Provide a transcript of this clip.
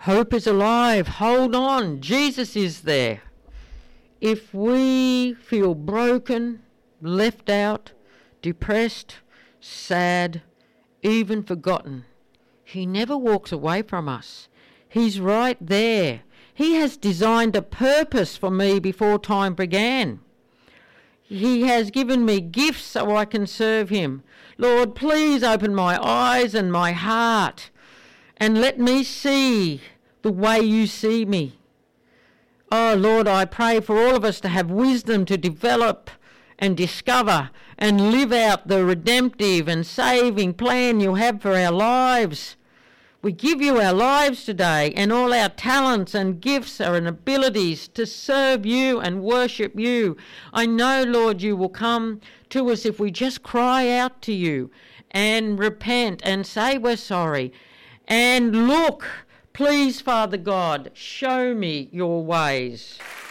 Hope is alive. Hold on. Jesus is there. If we feel broken, left out, depressed, sad, even forgotten, he never walks away from us. He's right there. He has designed a purpose for me before time began. He has given me gifts so I can serve him. Lord, please open my eyes and my heart and let me see the way you see me. Oh, Lord, I pray for all of us to have wisdom to develop and discover and live out the redemptive and saving plan you have for our lives. We give you our lives today and all our talents and gifts and abilities to serve you and worship you. I know, Lord, you will come to us if we just cry out to you and repent and say we're sorry. And look, please, Father God, show me your ways.